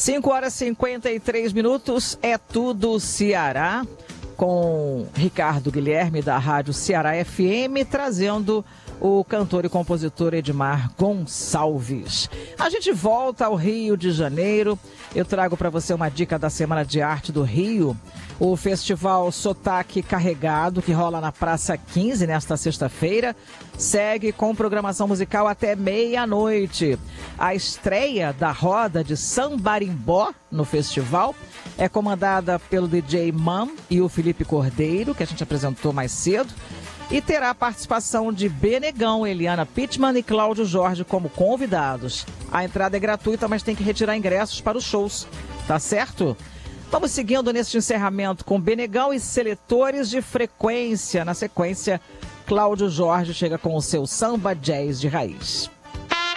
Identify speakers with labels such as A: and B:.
A: 5h53, é tudo Ceará, com Ricardo Guilherme da Rádio Ceará FM, trazendo o cantor e compositor Edmar Gonçalves. A gente volta ao Rio de Janeiro. Eu trago para você uma dica da Semana de Arte do Rio. O Festival Sotaque Carregado, que rola na Praça 15 nesta sexta-feira, segue com programação musical até meia-noite. A estreia da roda de Sambarimbó no festival é comandada pelo DJ Mam e o Felipe Cordeiro, que a gente apresentou mais cedo, e terá a participação de Benegão, Eliana Pittman e Cláudio Jorge como convidados. A entrada é gratuita, mas tem que retirar ingressos para os shows, tá certo? Vamos seguindo neste encerramento com Benegão e Seletores de Frequência. Na sequência, Cláudio Jorge chega com o seu samba jazz de raiz.